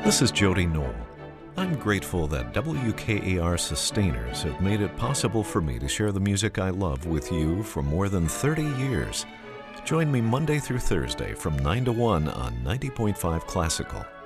This is Jody Knoll. I'm grateful that WKAR sustainers have made it possible for me to share the music I love with you for more than 30 years. Join me Monday through Thursday from 9 to 1 on 90.5 Classical.